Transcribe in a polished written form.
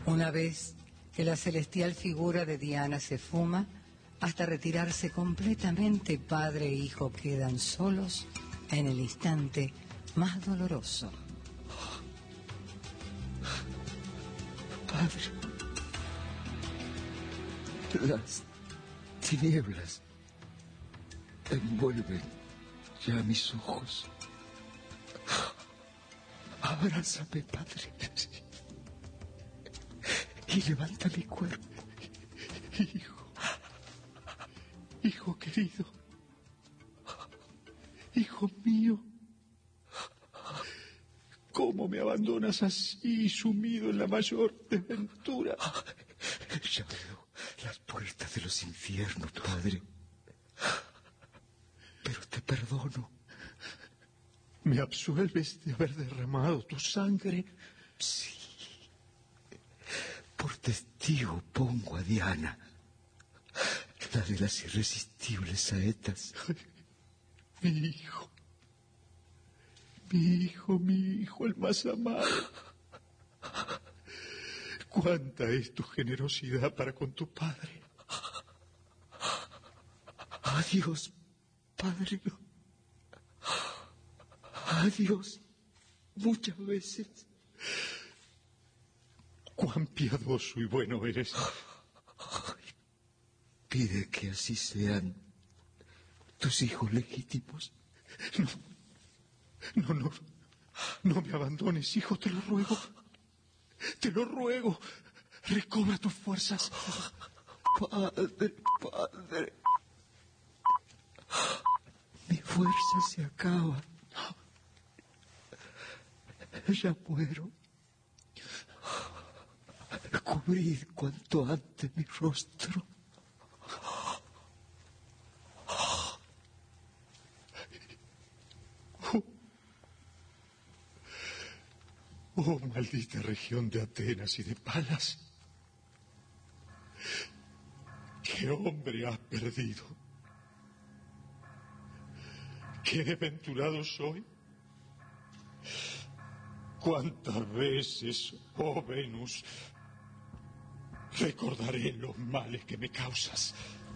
Una vez que la celestial figura de Diana se fuma, hasta retirarse completamente, padre e hijo quedan solos en el instante más doloroso. Padre, las tinieblas envuelven ya mis ojos. Abrázame, Padre, y levanta mi cuerpo. Hijo querido, hijo mío, ¿cómo me abandonas así, sumido en la mayor desventura? Ya veo las puertas de los infiernos, Padre, pero te perdono. ¿Me absuelves de haber derramado tu sangre? Sí. Por testigo pongo a Diana, la de las irresistibles saetas. Mi hijo, el más amado. Cuánta es tu generosidad para con tu padre. Adiós, Padre. Adiós, muchas veces. Cuán piadoso y bueno eres. Pide que así sean tus hijos legítimos. No me abandones, hijo, te lo ruego. Te lo ruego. Recobra tus fuerzas. Padre. Mi fuerza se acaba. Ya muero. Cubrid cuanto antes mi rostro. Oh, maldita región de Atenas y de Palas. ¿Qué hombre has perdido? ¿Qué desventurado soy? ¿Cuántas veces, oh Venus, recordaré los males que me causas?